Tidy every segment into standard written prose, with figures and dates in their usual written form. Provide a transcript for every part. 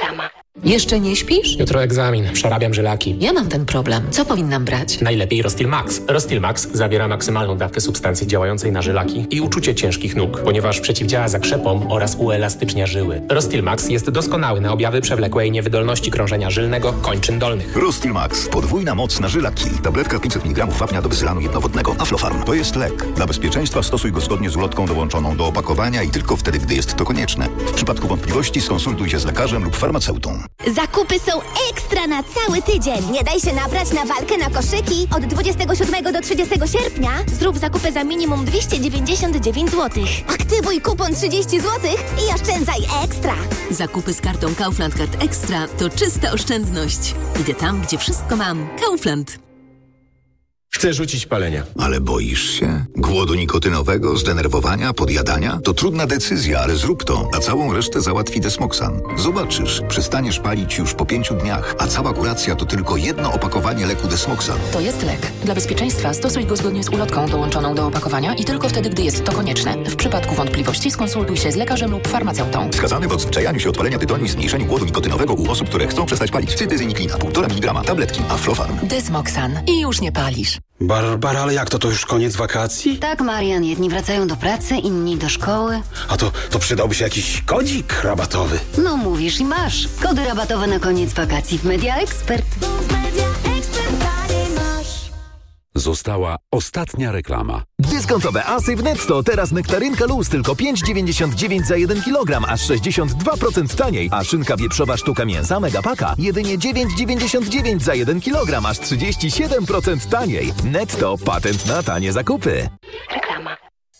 Jeszcze nie śpisz? Jutro egzamin, przerabiam żylaki. Ja mam ten problem. Co powinnam brać? Najlepiej Rostil Max. Rostil Max zawiera maksymalną dawkę substancji działającej na żylaki i uczucie ciężkich nóg, ponieważ przeciwdziała zakrzepom oraz uelastycznia żyły. Rostil Max jest doskonały na objawy przewlekłej niewydolności krążenia żylnego kończyn dolnych. Rostil Max. Podwójna moc na żylaki. Tabletka 500 mg wapnia do wysylanu jednowodnego. Aflofarm. To jest lek. Dla bezpieczeństwa stosuj go zgodnie z ulotką dołączoną do opakowania i tylko wtedy, gdy jest to konieczne. W przypadku wątpliwości skonsultuj się z lekarzem lub farmaceutą. Zakupy są ekstra na cały tydzień. Nie daj się nabrać na walkę na koszyki. Od 27 do 30 sierpnia zrób zakupy za minimum 299 zł. Aktywuj kupon 30 zł i oszczędzaj ekstra. Zakupy z kartą Kaufland Card Extra to czysta oszczędność. Idę tam, gdzie wszystko mam. Kaufland. Chcę rzucić palenia. Ale boisz się? Głodu nikotynowego, zdenerwowania, podjadania? To trudna decyzja, ale zrób to, a całą resztę załatwi Desmoxan. Zobaczysz, przestaniesz palić już po 5 dniach, a cała kuracja to tylko jedno opakowanie leku Desmoxan. To jest lek. Dla bezpieczeństwa stosuj go zgodnie z ulotką dołączoną do opakowania i tylko wtedy, gdy jest to konieczne. W przypadku wątpliwości skonsultuj się z lekarzem lub farmaceutą. Wskazany w odzwyczajaniu się od palenia tytoniu i zmniejszeniu głodu nikotynowego u osób, które chcą przestać palić. Cytyzyniklina, 1,5 mg, tabletki, Aflofarm. Desmoxan. I już nie palisz. Barbara, ale jak to już koniec wakacji? Tak, Marian, jedni wracają do pracy, inni do szkoły. A to przydałby się jakiś kodzik rabatowy. No mówisz i masz. Kody rabatowe na koniec wakacji w Media Expert. Została ostatnia reklama. Dyskontowe asy w Netto. Teraz nektarynka luz tylko 5,99 za 1 kg, aż 62% taniej. A szynka wieprzowa sztuka mięsa Megapaka jedynie 9,99 za 1 kg, aż 37% taniej. Netto. Patent na tanie zakupy. Reklama.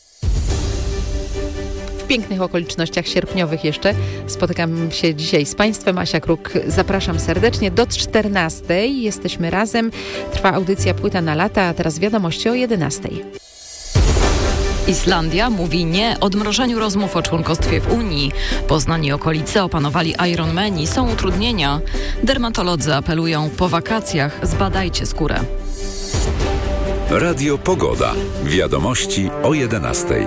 W pięknych okolicznościach sierpniowych jeszcze spotykam się dzisiaj z Państwem. Asia Kruk, zapraszam serdecznie. Do 14:00 jesteśmy razem. Trwa audycja Płyta na lata, a teraz wiadomości o 11:00. Islandia mówi nie odmrożeniu rozmów o członkostwie w Unii. Poznań i okolice opanowali Ironmani. Są utrudnienia. Dermatolodzy apelują: po wakacjach zbadajcie skórę. Radio Pogoda. Wiadomości o 11:00.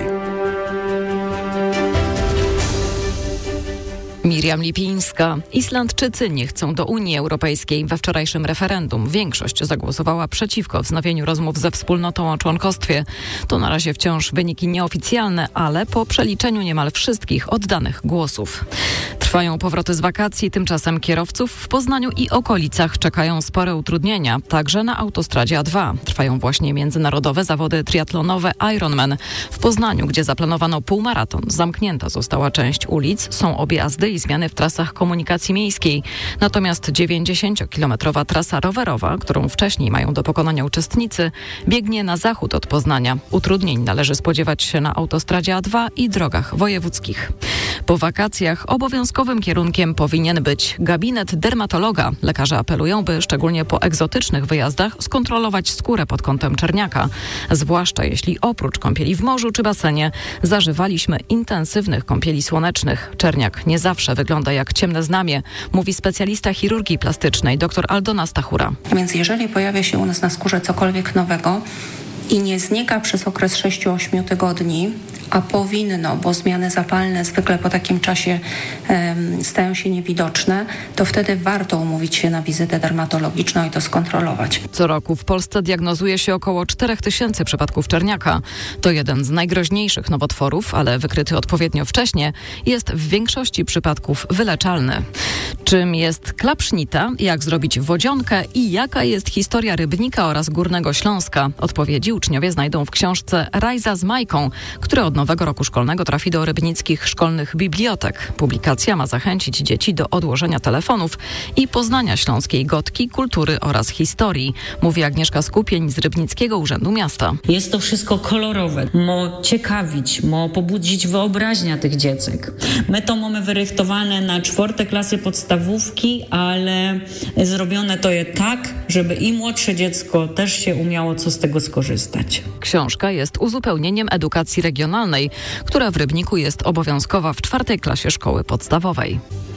Miriam Lipińska. Islandczycy nie chcą do Unii Europejskiej. We wczorajszym referendum większość zagłosowała przeciwko wznowieniu rozmów ze wspólnotą o członkostwie. To na razie wciąż wyniki nieoficjalne, ale po przeliczeniu niemal wszystkich oddanych głosów. Trwają powroty z wakacji, tymczasem kierowców w Poznaniu i okolicach czekają spore utrudnienia, także na autostradzie A2. Trwają właśnie międzynarodowe zawody triatlonowe Ironman. W Poznaniu, gdzie zaplanowano półmaraton, zamknięta została część ulic, są objazdy i zmiany w trasach komunikacji miejskiej. Natomiast 90-kilometrowa trasa rowerowa, którą wcześniej mają do pokonania uczestnicy, biegnie na zachód od Poznania. Utrudnień należy spodziewać się na autostradzie A2 i drogach wojewódzkich. Po wakacjach obowiązkowym kierunkiem powinien być gabinet dermatologa. Lekarze apelują, by szczególnie po egzotycznych wyjazdach skontrolować skórę pod kątem czerniaka. Zwłaszcza jeśli oprócz kąpieli w morzu czy basenie zażywaliśmy intensywnych kąpieli słonecznych. Czerniak nie zawsze wygląda jak ciemne znamie, mówi specjalista chirurgii plastycznej dr Aldona Stachura. Więc jeżeli pojawia się u nas na skórze cokolwiek nowego i nie znika przez okres 6-8 tygodni, a powinno, bo zmiany zapalne zwykle po takim czasie stają się niewidoczne, to wtedy warto umówić się na wizytę dermatologiczną i to skontrolować. Co roku w Polsce diagnozuje się około 4000 przypadków czerniaka. To jeden z najgroźniejszych nowotworów, ale wykryty odpowiednio wcześnie jest w większości przypadków wyleczalny. Czym jest klapsznita, jak zrobić wodzionkę i jaka jest historia Rybnika oraz Górnego Śląska? Odpowiedzi uczniowie znajdą w książce Rajza z Majką, która od nowego roku szkolnego trafi do rybnickich szkolnych bibliotek. Publikacja ma zachęcić dzieci do odłożenia telefonów i poznania śląskiej gotki, kultury oraz historii, mówi Agnieszka Skupień z Rybnickiego Urzędu Miasta. Jest to wszystko kolorowe, ma ciekawić, ma pobudzić wyobraźnię tych dziecek. My to mamy wyrychtowane na 4 klasy podstawówki, ale zrobione to jest tak, żeby i młodsze dziecko też się umiało co z tego skorzystać. Książka jest uzupełnieniem edukacji regionalnej, która w Rybniku jest obowiązkowa w 4 klasie szkoły podstawowej.